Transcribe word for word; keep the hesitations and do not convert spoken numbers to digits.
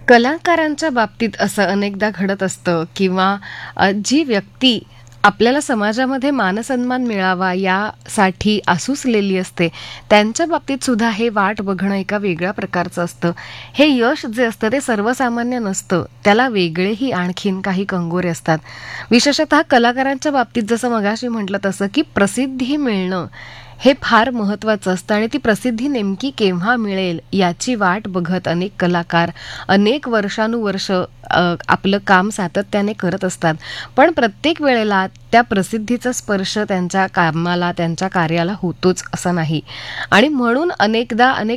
कलाकारांच्या बाबतीत असं अनेकदा घडत असतं किंवा अ, जी व्यक्ती आपल्याला समाजामध्ये मानसन्मान मिळावा यासाठी आसूसलेली असते, त्यांच्या बाबतीत सुद्धा हे वाट बघणं एका वेगळ्या प्रकारचं असतं. हे यश जे असतं ते सर्वसामान्य नसतं. त्याला वेगळेही आणखीन काही कंगोरे असतात. विशेषतः कलाकारांच्या बाबतीत जसं मगाशी म्हटलं तसं, की प्रसिद्धी मिळणं हे फार महत्त्वाचं असतं आणि ती प्रसिद्धी नेमकी केव्हा मिळेल याची वाट बघत अनेक कलाकार अनेक वर्षानुवर्ष अ, आपलं काम सातत्याने करत असतात. पण प्रत्येक वेळेला त्या प्रसिद्धीचा स्पर्श त्यांच्या कामाला, त्यांच्या कार्याला होतोच असं नाही. आणि म्हणून अनेकदा अनेक